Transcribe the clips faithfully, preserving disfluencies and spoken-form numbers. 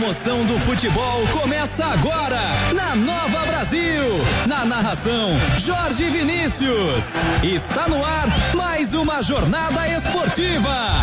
emoção do futebol começa agora na Nova Brasil. Na narração, Jorge Vinícius. Está no ar mais uma jornada esportiva.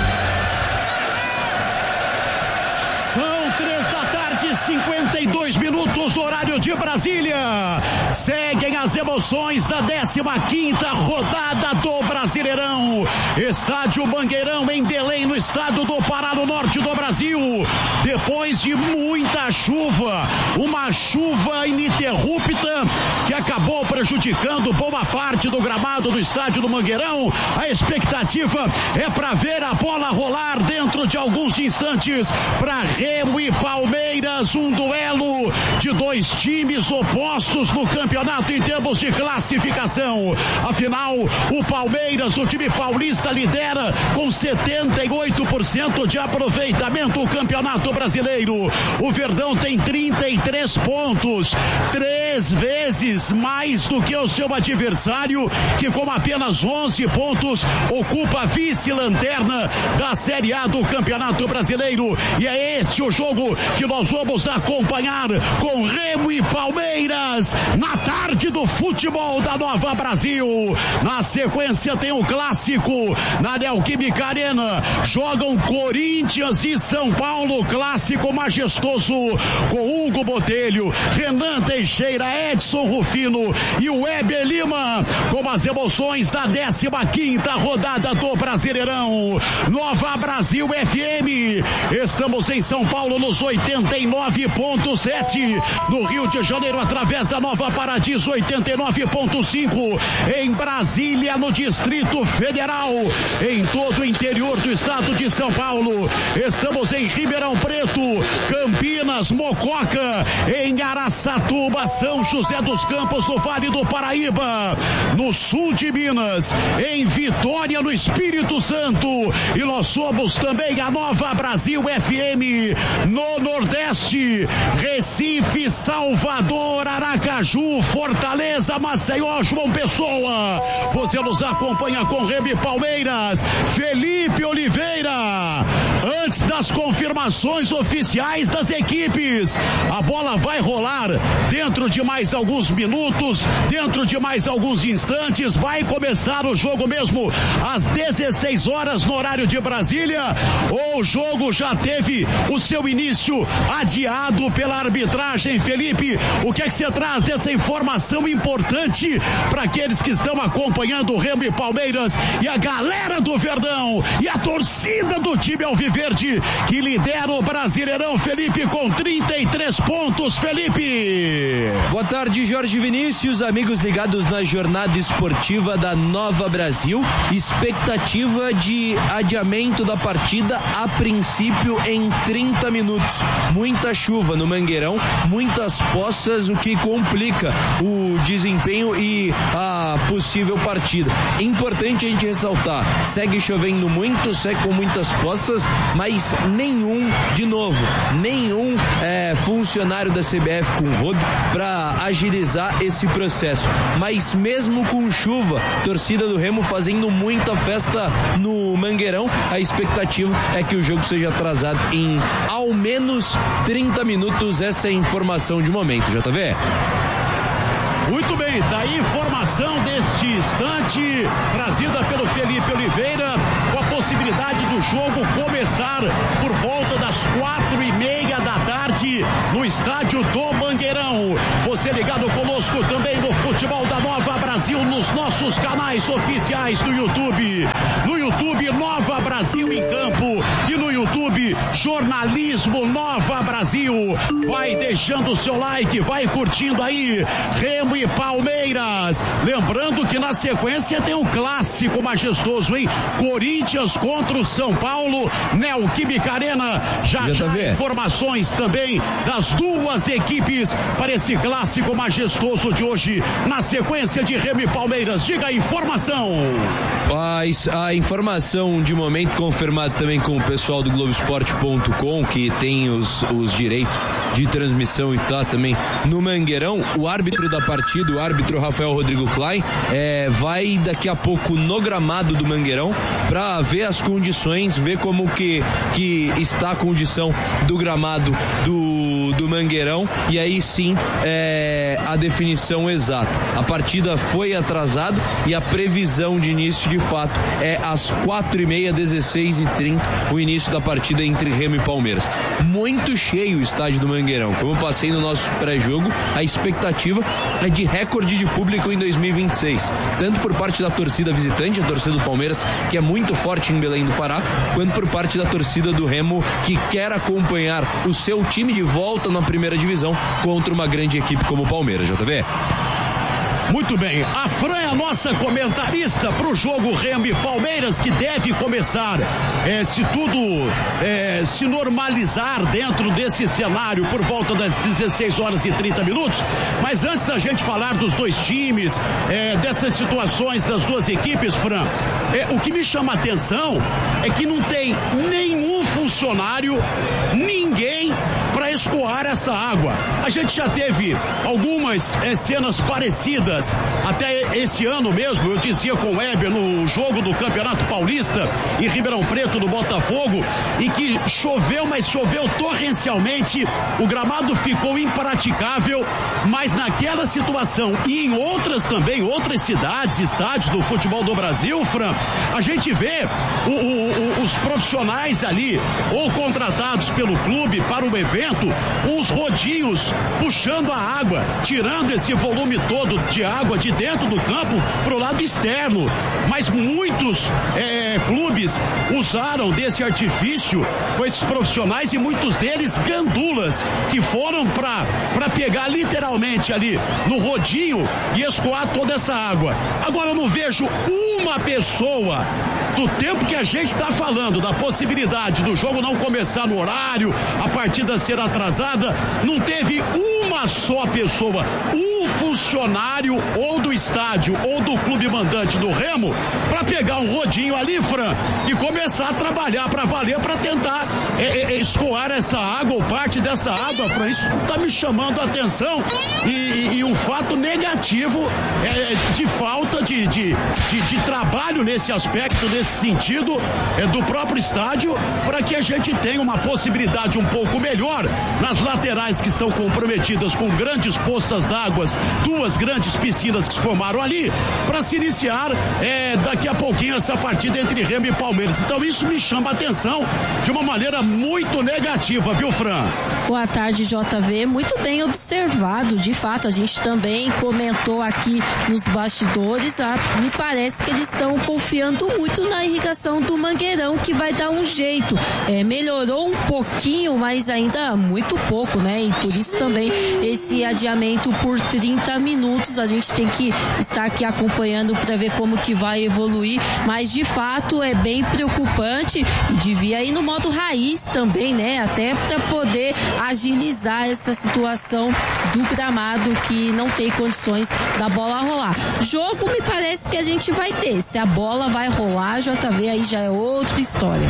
São três da tarde, cinquenta e dois minutos, horário de Brasília. Seguem as emoções da décima quinta rodada do Brasileirão. Estádio Mangueirão, em Belém, no estado do Pará, no norte do Brasil. Depois de muita chuva, uma chuva ininterrupta que acabou prejudicando boa parte do gramado do estádio do Mangueirão. A expectativa é para ver a bola rolar dentro de alguns instantes para Remo e Palmeiras, um duelo de dois times opostos no campeonato em termos de classificação. Afinal, o Palmeiras, o time paulista, lidera com setenta e oito por cento de aproveitamento o campeonato brasileiro. O Verdão tem trinta e três pontos, três vezes mais do que o seu adversário, que com apenas onze pontos ocupa a vice-lanterna da Série A do Campeonato Brasileiro. E é esse o jogo que nós vamos acompanhar com Remo e Palmeiras na tarde do futebol da Nova Brasil. Na sequência tem o clássico na Neoquímica Arena. Jogam Corinthians e São Paulo, clássico majestoso, com Hugo Botelho, Renan Teixeira, Edson Rufino e o Weber Lima, com as emoções da décima quinta rodada do Brasileirão. Nova Brasil F M, estamos em São Paulo nos oitenta e nove ponto sete, no Rio de Janeiro através da Nova Paradiso oitenta e nove ponto cinco, em Brasília, no Distrito Federal, em todo o interior do estado de São Paulo. Estamos em Ribeirão Preto, Campinas, Mococa, em Araçatuba, São José dos Campos, no Vale do Paraíba, no sul de Minas, em Vitória, no Espírito Santo, e nós somos também a Nova Brasil F M no Nordeste, Recife, Salvador, Aracaju, Fortaleza, Maceió, João Pessoa. Você nos acompanha com Remo e Palmeiras. Felipe Oliveira, antes das confirmações oficiais das equipes, a bola vai rolar dentro de mais alguns minutos, dentro de mais alguns instantes, vai começar o jogo mesmo às dezesseis horas no horário de Brasília, ou o jogo já teve o seu início adiado pela arbitragem? Felipe, o que é que você traz dessa informação importante para aqueles que estão acompanhando o Remo e Palmeiras e a galera do Verdão e a torcida do time alviverde que lidera o Brasileirão, Felipe, com trinta e três pontos? Felipe. Boa tarde, Jorge Vinícius, amigos ligados na jornada esportiva da Nova Brasil. Expectativa de adiamento da partida a princípio em trinta minutos. Muita chuva no Mangueirão, muitas poças, o que complica o desempenho e a possível partida. Importante a gente ressaltar, segue chovendo muito, segue com muitas poças, mas nenhum, de novo, nenhum é, funcionário da C B F com rodo para agilizar esse processo. Mas mesmo com chuva, torcida do Remo fazendo muita festa no Mangueirão, a expectativa é que o jogo seja atrasado em ao menos trinta minutos. Essa é a informação de momento, J V. Muito bem, daí informação deste instante, trazida pelo Felipe Oliveira, com a possibilidade do jogo começar por volta das quatro e meia da tarde no estádio do Mangueirão. Você ligado conosco também no Futebol da Nova Brasil, nos nossos canais oficiais no YouTube. No YouTube, Nova Brasil em Campo, e no YouTube, Jornalismo Nova Brasil. Vai deixando o seu like, vai curtindo aí, Remo e Palmeiras. Lembrando que na sequência tem um clássico majestoso, hein? Corinthians contra o São Paulo, Neoquímica Arena. Já já, já informações também das duas equipes para esse clássico majestoso de hoje, na sequência de Remo e Palmeiras. Diga a informação. A, a informação de momento confirmada também com o pessoal do Globoesporte ponto com, que tem os, os direitos de transmissão e tá também no Mangueirão. O árbitro da partida partida, o árbitro Rafael Rodrigo Klein, é, vai daqui a pouco no gramado do Mangueirão para ver as condições, ver como que, que está a condição do gramado do, do Mangueirão, e aí sim é, a definição exata. A partida foi atrasada e a previsão de início de fato é às quatro e meia, dezesseis e trinta, o início da partida entre Remo e Palmeiras. Muito cheio o estádio do Mangueirão. Como eu passei no nosso pré-jogo, a expectativa é de recorde de público em dois mil e vinte e seis, tanto por parte da torcida visitante, a torcida do Palmeiras, que é muito forte em Belém do Pará, quanto por parte da torcida do Remo, que quer acompanhar o seu time de volta na primeira divisão contra uma grande equipe como o Palmeiras. J V. Muito bem, a Fran é a nossa comentarista para o jogo Remo e Palmeiras, que deve começar, é, se tudo é, se normalizar dentro desse cenário, por volta das dezesseis horas e trinta minutos. Mas antes da gente falar dos dois times, é, dessas situações das duas equipes, Fran, é, o que me chama a atenção é que não tem nenhum funcionário, ninguém para escoar essa água. A gente já teve algumas é, cenas parecidas até esse ano mesmo, eu dizia com o Weber no jogo do Campeonato Paulista em Ribeirão Preto, no Botafogo, em que choveu, mas choveu torrencialmente, o gramado ficou impraticável, mas naquela situação e em outras também, outras cidades, estádios do futebol do Brasil, Fran, a gente vê o, o, o, os profissionais ali, ou contratados pelo clube para o evento, os rodinhos puxando a água, tirando esse volume todo de água de dentro do campo para o lado externo, mas muitos é, clubes usaram desse artifício com esses profissionais, e muitos deles gandulas, que foram para para pegar literalmente ali no rodinho e escoar toda essa água. Agora eu não vejo uma pessoa, do tempo que a gente está falando, da possibilidade do jogo não começar no horário, a partida ser atrasada, não teve uma só pessoa, um funcionário ou do estádio ou do clube mandante do Remo para pegar um rodinho ali, Fran, e começar a trabalhar para valer, para tentar é, é, escoar essa água ou parte dessa água, Fran. Isso está me chamando a atenção, e, e, e um fato negativo é, de falta de, de, de, de trabalho nesse aspecto, nesse sentido, é, do próprio estádio, para que a gente tenha uma possibilidade um pouco melhor nas laterais que estão comprometidas com grandes poças d'água, duas grandes piscinas que se formaram ali, para se iniciar é, daqui a pouquinho essa partida entre Remo e Palmeiras. Então isso me chama a atenção de uma maneira muito negativa, viu, Fran? Boa tarde, J V. Muito bem observado, de fato, a gente também comentou aqui nos bastidores, ah, me parece que eles estão confiando muito na irrigação do Mangueirão, que vai dar um jeito. É, melhorou um pouquinho, mas ainda muito pouco, né? E por isso também esse adiamento por trinta minutos, a gente tem que estar aqui acompanhando para ver como que vai evoluir, mas de fato é bem preocupante, e devia ir no modo raiz também, né? Até para poder agilizar essa situação do gramado, que não tem condições da bola rolar. Jogo me parece que a gente vai ter, se a bola vai rolar, J V, aí já é outra história.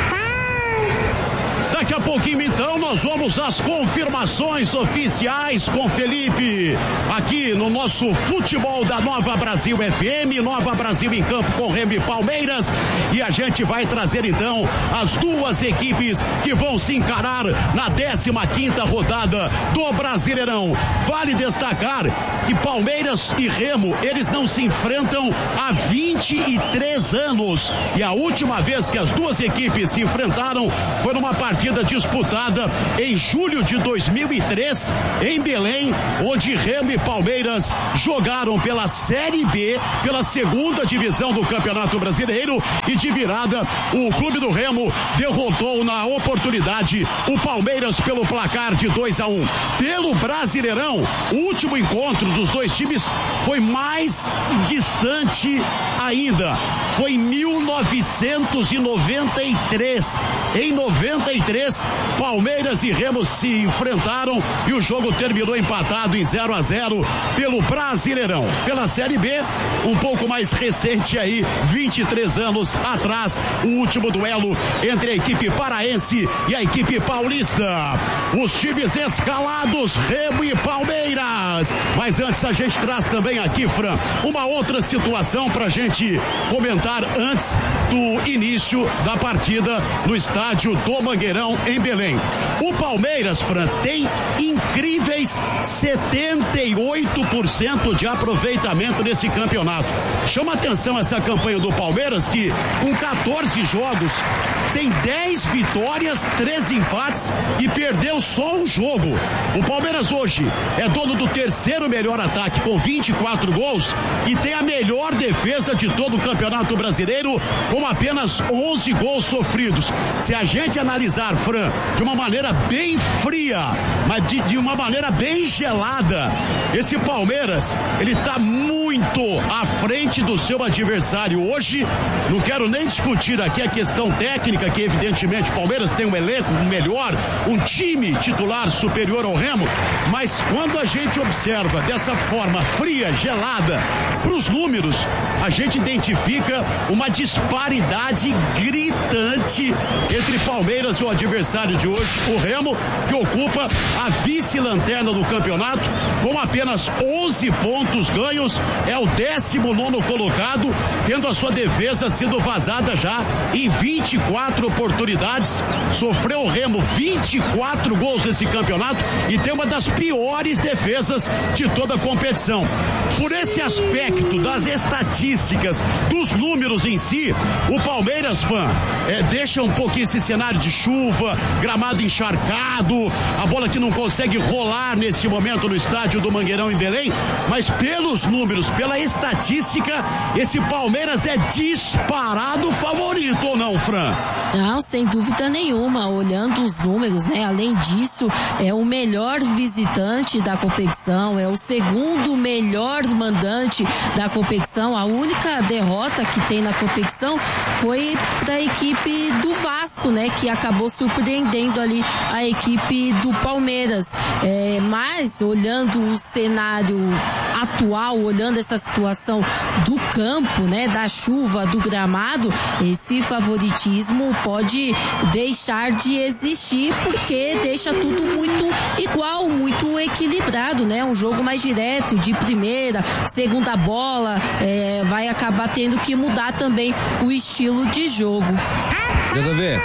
Daqui a pouquinho, então, nós vamos às confirmações oficiais com Felipe, aqui no nosso futebol da Nova Brasil F M, Nova Brasil em campo com Remo e Palmeiras, e a gente vai trazer, então, as duas equipes que vão se encarar na décima quinta rodada do Brasileirão. Vale destacar que Palmeiras e Remo, eles não se enfrentam há vinte e três anos, e a última vez que as duas equipes se enfrentaram foi numa partida disputada em julho de dois mil e três em Belém, onde Remo e Palmeiras jogaram pela Série B, pela segunda divisão do Campeonato Brasileiro, e de virada o clube do Remo derrotou na oportunidade o Palmeiras pelo placar de dois a um. Pelo Brasileirão, o último encontro dos dois times foi mais distante ainda, foi em mil novecentos e noventa e três. Em noventa e três, Palmeiras. Palmeiras e Remo se enfrentaram e o jogo terminou empatado em zero a zero pelo Brasileirão. Pela Série B, um pouco mais recente aí, vinte e três anos atrás, o último duelo entre a equipe paraense e a equipe paulista. Os times escalados, Remo e Palmeiras. Mas antes a gente traz também aqui, Fran, uma outra situação pra gente comentar antes do início da partida no estádio do Mangueirão, em Belém. O Palmeiras, Fran, tem incríveis setenta e oito por cento de aproveitamento nesse campeonato. Chama atenção essa campanha do Palmeiras, que com quatorze jogos tem dez vitórias, treze empates e perdeu só um jogo. O Palmeiras hoje é dono do terceiro melhor ataque com vinte e quatro gols e tem a melhor defesa de todo o Campeonato Brasileiro com apenas onze gols sofridos. Se a gente analisar, Fran, de uma maneira bem fria, mas de, de uma maneira bem gelada, esse Palmeiras, ele tá muito à frente do seu adversário. Hoje, não quero nem discutir aqui a questão técnica, que evidentemente o Palmeiras tem um elenco melhor, um time titular superior ao Remo, mas quando a gente observa dessa forma fria, gelada, para os números, a gente identifica uma disparidade gritante entre Palmeiras e o adversário de hoje, o Remo, que ocupa a vice-lanterna do campeonato com apenas onze pontos ganhos, é o décimo nono colocado, tendo a sua defesa sido vazada já em vinte e quatro oportunidades. Sofreu o Remo vinte e quatro gols nesse campeonato e tem uma das piores defesas de toda a competição. Por esse aspecto das estatísticas, dos números em si, o Palmeiras, fã, é, deixa um pouquinho esse cenário de chuva, gramado encharcado, a bola que não consegue rolar nesse momento no estádio do Mangueirão em Belém, mas pelos números, pela estatística, esse Palmeiras é disparado favorito, ou não, Fran? Não, sem dúvida nenhuma, olhando os números, né? Além disso, é o melhor visitante da competição, é o segundo melhor mandante da competição. A única derrota que tem na competição foi da equipe do Vasco, né? Que acabou surpreendendo ali a equipe do Palmeiras. É, mas, olhando o cenário atual, olhando essa situação do campo, né? Da chuva, do gramado, esse favoritismo pode deixar de existir, porque deixa tudo muito igual, muito equilibrado, né? Um jogo mais direto, de primeira, segunda bola, é, vai acabar tendo que mudar também o estilo de jogo. J V.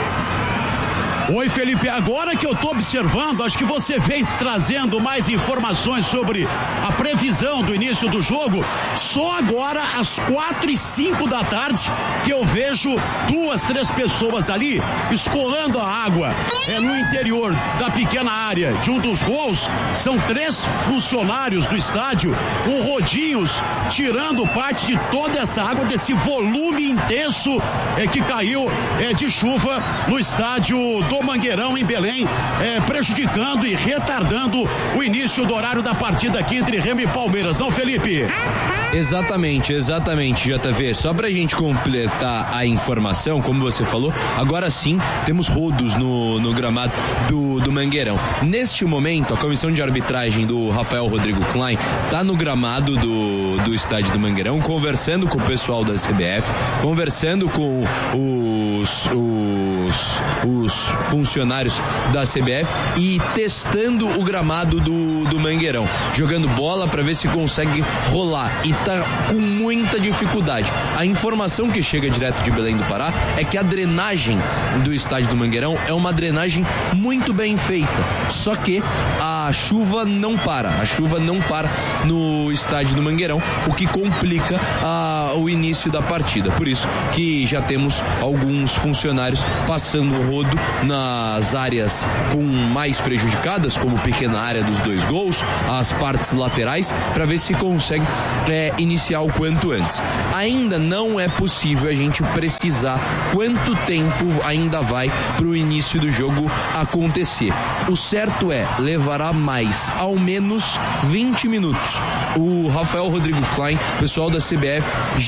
Oi, Felipe, agora que eu tô observando, acho que você vem trazendo mais informações sobre a previsão do início do jogo, só agora às quatro e cinco da tarde que eu vejo duas, três pessoas ali escoando a água é, no interior da pequena área de um dos gols. São três funcionários do estádio com rodinhos tirando parte de toda essa água, desse volume intenso é, que caiu é, de chuva no estádio do Mangueirão em Belém, é, prejudicando e retardando o início do horário da partida aqui entre Remo e Palmeiras, não, Felipe? Exatamente, exatamente, J V. Só pra gente completar a informação, como você falou, agora sim temos rodos no, no gramado do, do Mangueirão. Neste momento, a comissão de arbitragem do Rafael Rodrigo Klein tá no gramado do, do estádio do Mangueirão, conversando com o pessoal da C B F, conversando com os, os, os funcionários da C B F e testando o gramado do, do Mangueirão, jogando bola para ver se consegue rolar, e tá com muita dificuldade. A informação que chega direto de Belém do Pará é que a drenagem do estádio do Mangueirão é uma drenagem muito bem feita, só que a chuva não para, a chuva não para no estádio do Mangueirão, o que complica a, o início da partida. Por isso que já temos alguns funcionários passando o rodo nas áreas com mais prejudicadas, como pequena área dos dois gols, as partes laterais, para ver se consegue é, iniciar o quanto antes. Ainda não é possível a gente precisar quanto tempo ainda vai para o início do jogo acontecer. O certo é, levará mais, ao menos vinte minutos. O Rafael Rodrigo Klein, pessoal da C B F,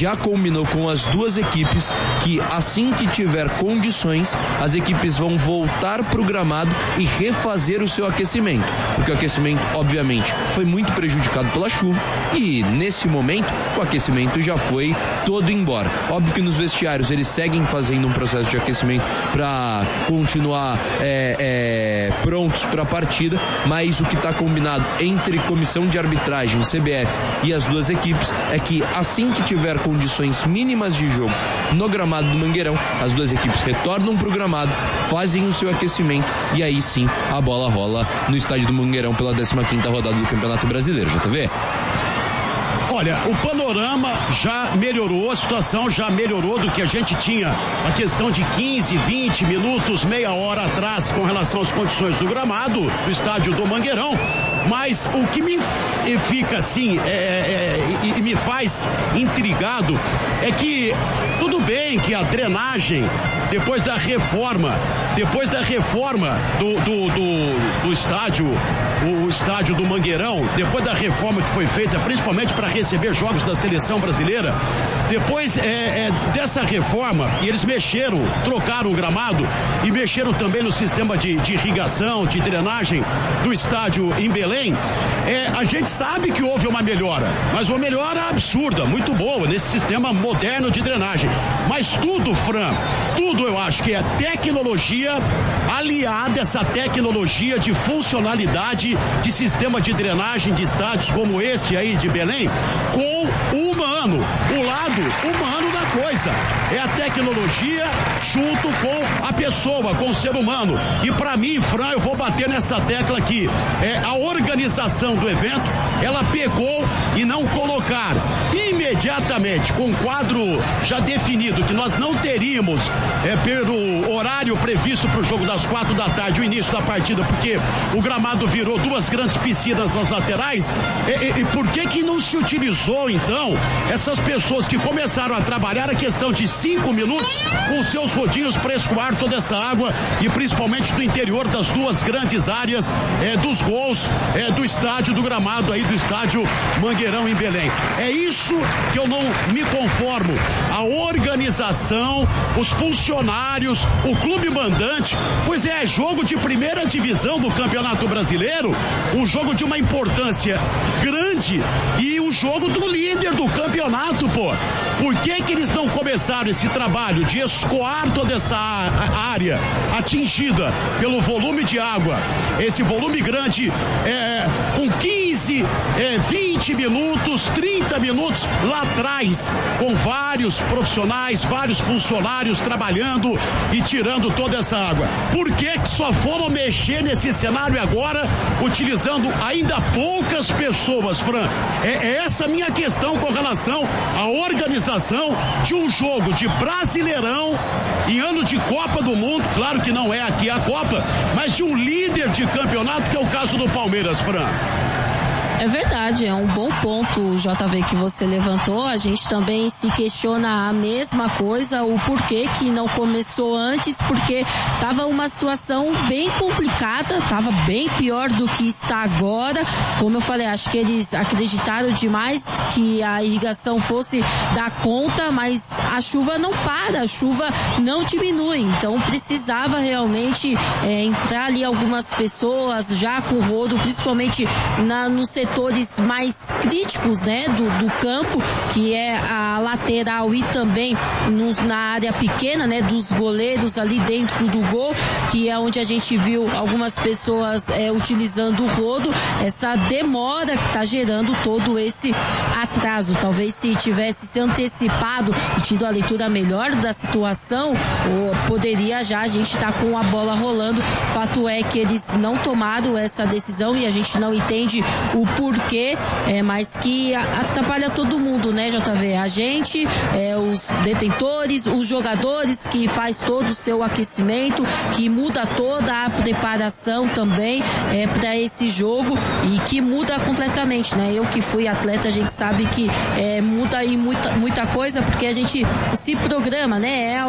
já combinou com as duas equipes que assim que tiver condições, as equipes vão voltar pro gramado e refazer o seu aquecimento, porque o aquecimento, obviamente, foi muito prejudicado pela chuva e nesse momento o aquecimento já foi todo embora. Óbvio que nos vestiários eles seguem fazendo um processo de aquecimento para continuar é, é, prontos para a partida, mas o que está combinado entre comissão de arbitragem, C B F e as duas equipes é que assim que tiver condições mínimas de jogo no gramado do Mangueirão, as duas equipes retornam para o gramado, fazem o seu aquecimento e aí sim a bola rola no estádio do Mangueirão pela décima quinta rodada do Campeonato Brasileiro. J V? Olha, o panorama já melhorou, a situação já melhorou do que a gente tinha, a questão de quinze, vinte minutos, meia hora atrás com relação às condições do gramado do estádio do Mangueirão, mas o que me fica assim é, é, e, e me faz intrigado é que tudo bem que a drenagem depois da reforma, depois da reforma do, do, do, do estádio, o, o estádio do Mangueirão, depois da reforma que foi feita principalmente para receber jogos da seleção brasileira, depois é, é, dessa reforma, e eles mexeram, trocaram o gramado e mexeram também no sistema de, de irrigação, de drenagem do estádio em Belém, é, a gente sabe que houve uma melhora, mas uma melhora absurda, muito boa nesse sistema moderno de drenagem, mas tudo, Fran, tudo eu acho que é tecnologia aliada, essa tecnologia de funcionalidade de sistema de drenagem de estádios como esse aí de Belém, com o humano, o lado humano da coisa, é a tecnologia junto com a pessoa, com o ser humano, e para mim, Fran, eu vou bater nessa tecla aqui, é, a organização do evento, ela pegou e não colocar imediatamente, com o quadro já definido, que nós não teríamos é, pelo horário previsto para o jogo das quatro da tarde, o início da partida, porque o gramado virou duas grandes piscinas nas laterais, e, e, e por que que não se utilizou então essas pessoas que começaram a trabalhar a questão de cinco minutos com seus rodinhos para escoar toda essa água e principalmente do interior das duas grandes áreas é, dos gols é, do estádio, do gramado aí do estádio Mangueirão em Belém. É isso que eu não me conformo, a organização, os funcionários, o clube mandante, pois é, jogo de primeira divisão do Campeonato Brasileiro, um jogo de uma importância grande e o jogo do líder do campeonato, pô. Por que que eles não começaram esse trabalho de escoar toda essa área atingida pelo volume de água, esse volume grande, é, com quinze, é, vinte minutos, trinta minutos lá atrás, com vários profissionais, vários funcionários trabalhando e tirando toda essa água? Por que que só foram mexer nesse cenário agora, utilizando ainda poucas pessoas, Fran? É, é essa a minha questão com relação à organização de um jogo de Brasileirão em ano de Copa do Mundo, claro que não é aqui a Copa, mas de um líder de campeonato, que é o caso do Palmeiras, Fran. É verdade, é um bom ponto, J V, que você levantou. A gente também se questiona a mesma coisa, o porquê que não começou antes, porque estava uma situação bem complicada, estava bem pior do que está agora. Como eu falei, acho que eles acreditaram demais que a irrigação fosse dar conta, mas a chuva não para, a chuva não diminui, então precisava realmente é, entrar ali algumas pessoas já com rodo, principalmente na, no setor setores mais críticos, né, do, do campo, que é a lateral e também nos, na área pequena, né, dos goleiros ali dentro do gol, que é onde a gente viu algumas pessoas é, utilizando o rodo, essa demora que está gerando todo esse atraso. Talvez se tivesse se antecipado e tido a leitura melhor da situação, ou poderia já a gente estar tá com a bola rolando. Fato é que eles não tomaram essa decisão e a gente não entende o porquê, é, mas que atrapalha todo mundo, né, J V? A gente, é, os detentores, os jogadores, que faz todo o seu aquecimento, que muda toda a preparação também é, para esse jogo e que muda completamente, né? Eu que fui atleta, a gente sabe que é, muda aí muita, muita coisa, porque a gente se programa, né? É